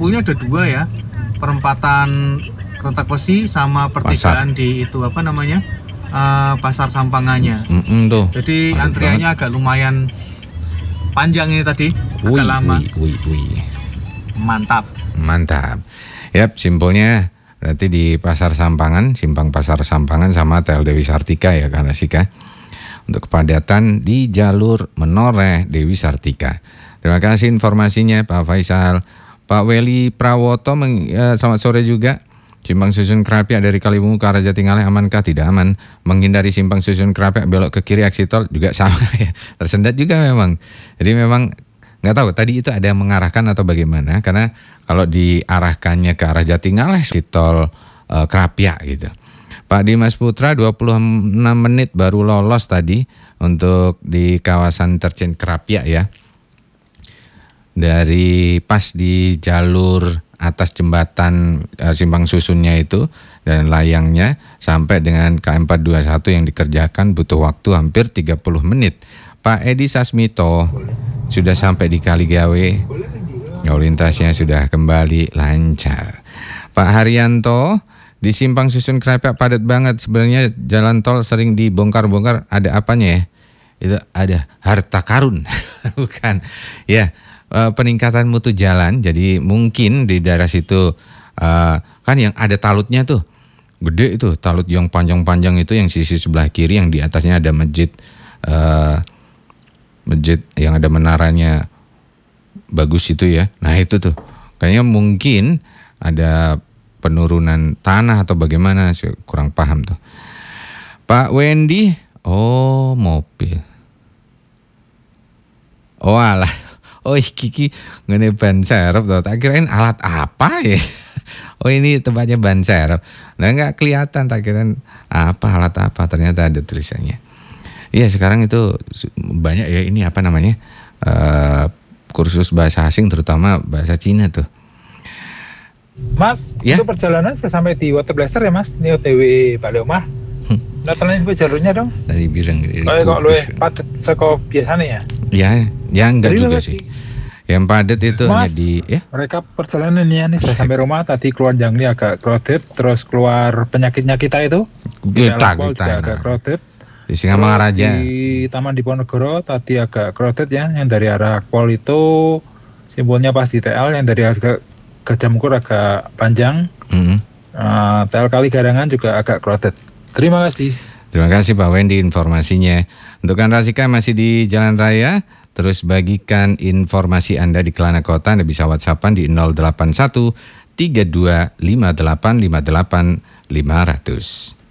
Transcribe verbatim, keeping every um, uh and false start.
simpulnya ada dua ya, perempatan Kereta Besi sama pertigaan di itu apa namanya uh, Pasar Sampangannya. Mm-mm, tuh. Jadi Padat antriannya banget. agak lumayan panjang ini tadi, Wih, agak lama. wih, wih, wih. Mantap. Mantap. Yap, simpulnya berarti di Pasar Sampangan, Simpang Pasar Sampangan sama T L Dewi Sartika ya Kak Rasika. Untuk kepadatan di jalur Menoreh Dewi Sartika. Terima kasih informasinya Pak Faisal. Pak Weli Prawoto, meng, ya, selamat sore juga. Simpang Susun Kerapiak dari Kaliwungu ke arah Jatingaleh amankah? Tidak aman. Menghindari Simpang Susun Kerapiak belok ke kiri exit tol juga sama ya. Tersendat juga memang. Jadi memang nggak tahu tadi itu ada yang mengarahkan atau bagaimana. Karena kalau diarahkannya ke arah Jatingaleh exit tol uh, Kerapiak gitu. Pak Dimas Putra dua puluh enam menit baru lolos tadi untuk di kawasan Tercen Kerapiak ya. Dari pas di jalur atas jembatan uh, Simpang Susunnya itu dan layangnya sampai dengan K M empat dua satu yang dikerjakan butuh waktu hampir tiga puluh menit. Pak Edi Sasmito sudah sampai di Kaligawe. Lalu lintasnya sudah kembali lancar. Pak Haryanto, di Simpang Susun Kerapiak padat banget. Sebenarnya jalan tol sering dibongkar-bongkar. Ada apanya ya? Itu ada harta karun. Bukan. Ya, peningkatan mutu jalan. Jadi mungkin di daerah situ uh, kan yang ada talutnya tuh. Gede itu, talut yang panjang-panjang itu yang sisi sebelah kiri yang di atasnya ada masjid uh, masjid yang ada menaranya bagus itu ya. Nah, itu tuh. Kayaknya mungkin ada penurunan tanah atau bagaimana, saya kurang paham tuh. Pak Wendy, oh mobil. Oh alah, oh Kiki ngene ban serep tuh. Tak kirain alat apa ya? Oh ini tempatnya ban serep. Nah nggak kelihatan, tak kirain apa alat apa. Ternyata ada tulisannya. Iya sekarang itu banyak ya ini apa namanya uh, kursus bahasa asing terutama bahasa Cina tuh. Mas, ya? Itu perjalanan saya sampai di Water Blaster ya Mas, ini O T W balik omah. Nah, tanya jalurnya dong. Dari Bireng. Kayak kok luwih padet saka biasanya ya? Ya, ya enggak Jadi juga masih, sih. Yang padat itu Mas, hanya di ya. Mereka perjalanan nih, nih saya sampai rumah tadi keluar Jangli agak crowded, terus keluar penyakitnya kita itu. Kita Di kita juga agak crowded. Di Singamangaraja. Di Taman Diponegoro tadi agak crowded ya, yang dari arah Akpol itu simbolnya pas di T L, yang dari agak Gajah Mungkur agak panjang. Mm-hmm. uh, T L Kali Garangan juga agak crowded. Terima kasih. Terima kasih Pak Wendy informasinya. Untuk Kak Rasika masih di Jalan Raya, terus bagikan informasi Anda di Kelana Kota. Anda bisa WhatsAppan di nol delapan satu tiga dua lima delapan lima delapan lima nol nol.